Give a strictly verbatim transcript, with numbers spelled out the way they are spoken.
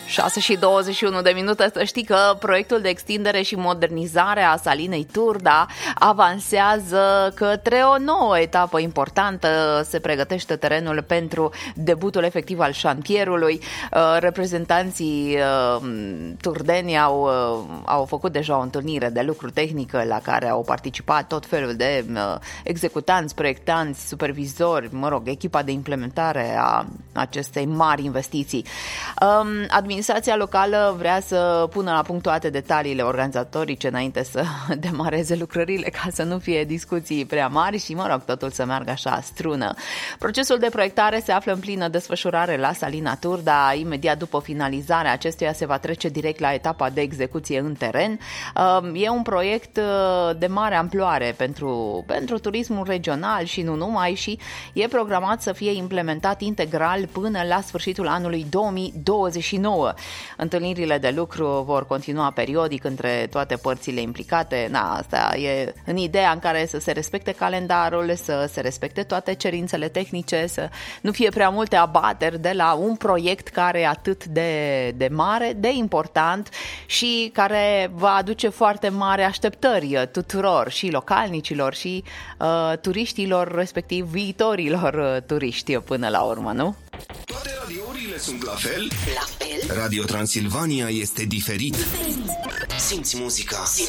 șase și douăzeci și unu de minute. Să știi că proiectul de extindere și modernizare a Salinei Turda avansează către o nouă etapă importantă. Se pregătește terenul pentru debutul efectiv al șantierului. Reprezentanții turdeni au, au făcut deja o întâlnire de lucru tehnică la care au participat tot felul de executanți, proiectanți, supervizori, mă rog, echipa de implementare a acestei mari investiții. Administrația locală vrea să pună la punct toate detaliile organizatorice înainte să demareze lucrările, ca să nu fie discuții prea mari și, mă rog, totul să meargă așa strună. Procesul de proiectare se află în plină desfășurare la Salina Turda. Imediat după finalizarea acestuia se va trece direct la etapa de execuție în teren. E un proiect de mare amploare pentru, pentru turismul regional și nu numai, și e programat să fie implementat integral până la sfârșitul anului două mii douăzeci și nouă. Întâlnirile de lucru vor continua periodic între toate părțile implicate. Na, asta e în ideea în care să se respecte calendarul, să se respecte toate cerințele tehnice, să nu fie prea multe abateri de la un proiect care e atât de, de mare, de important și care va aduce foarte mari așteptări tuturor, și localnicilor, și uh, turiștilor, respectiv viitorilor uh, turiști până la urmă, nu? Toate radiourile sunt la fel? La fel? Radio Transilvania este diferit. Simți muzica. Simți